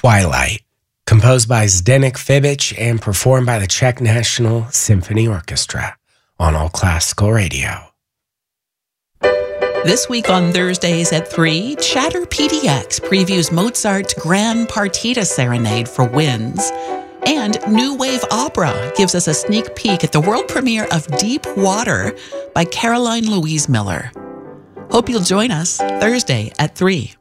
Twilight, composed by Zdeněk Fibic and performed by the Czech National Symphony Orchestra on All Classical Radio. This week on Thursdays at 3, Chatter PDX previews Mozart's Grand Partita Serenade for winds. And New Wave Opera gives us a sneak peek at the world premiere of Deep Water by Caroline Louise Miller. Hope you'll join us Thursday at 3.